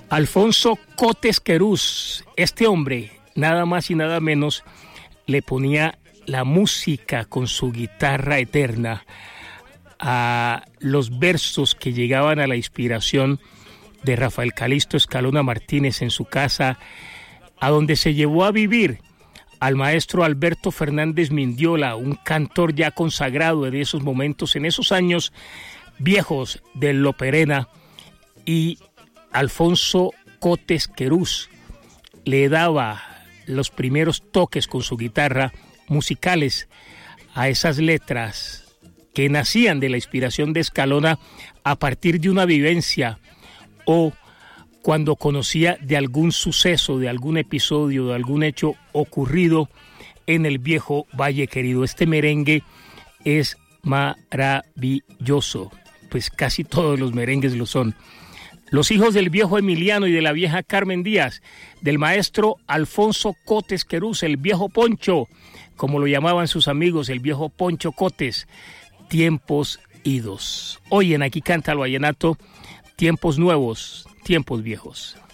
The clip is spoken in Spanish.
Alfonso Cotes Querús, este hombre, nada más y nada menos, le ponía la música con su guitarra eterna a los versos que llegaban a la inspiración de Rafael Calixto Escalona Martínez en su casa, a donde se llevó a vivir al maestro Alberto Fernández Mindiola, un cantor ya consagrado en esos momentos, en esos años viejos del Loperena, y Alfonso Cotes Querús le daba los primeros toques con su guitarra musicales a esas letras que nacían de la inspiración de Escalona a partir de una vivencia o cuando conocía de algún suceso, de algún episodio, de algún hecho ocurrido en el viejo Valle Querido. Este merengue es maravilloso, pues casi todos los merengues lo son. Los hijos del viejo Emiliano y de la vieja Carmen Díaz, del maestro Alfonso Cotes Querús, el viejo Poncho, como lo llamaban sus amigos, el viejo Poncho Cotes, tiempos idos. Hoy en Aquí Canta el Vallenato, tiempos nuevos, tiempos viejos.